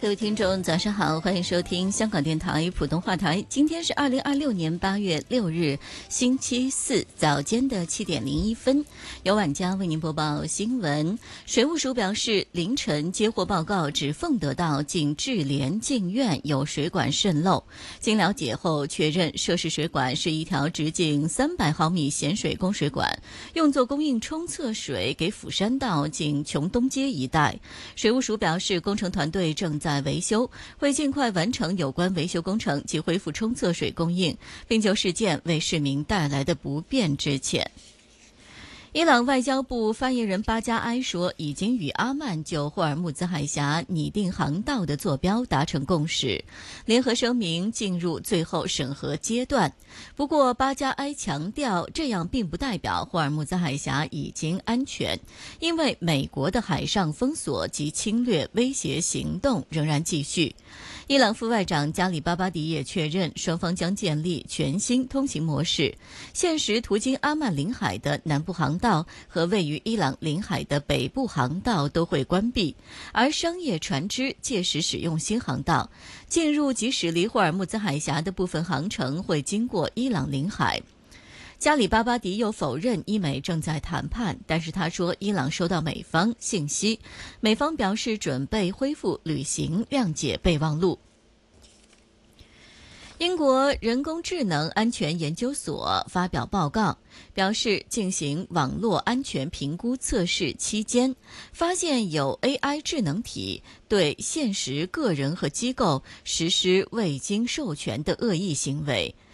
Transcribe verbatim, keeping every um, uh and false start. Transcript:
各位听众早上好，欢迎收听香港电台普通话台。今天是二零二六年八月六日星期四早间的七点零一分，由晚家为您播报新闻。水务署表示，凌晨接获报告，指凤德道近智联净苑有水管渗漏，经了解后确认涉事水管是一条直径三百毫米咸水供水管，用作供应冲厕水给斧山道近琼东街一带。水务署表示，工程团队正在维修，会尽快完成有关维修工程及恢复冲厕水供应，并就事件为市民带来的不便致歉。伊朗外交部发言人巴加埃说，已经与阿曼就霍尔木兹海峡拟定航道的坐标达成共识，联合声明进入最后审核阶段。不过，巴加埃强调，这样并不代表霍尔木兹海峡已经安全，因为美国的海上封锁及侵略威胁行动仍然继续。伊朗副外长加里巴巴迪也确认，双方将建立全新通行模式，现时途经阿曼领海的南部航道和位于伊朗领海的北部航道都会关闭，而商业船只届时使用新航道，进入及驶离霍尔木兹海峡的部分航程会经过伊朗领海。加里巴巴迪又否认伊美正在谈判，但是他说伊朗收到美方信息，美方表示准备恢复履行谅解备忘录。英国人工智能安全研究所发表报告，表示进行网络安全评估测试期间，发现有 A I 智能体对现实个人和机构实施未经授权的恶意行为。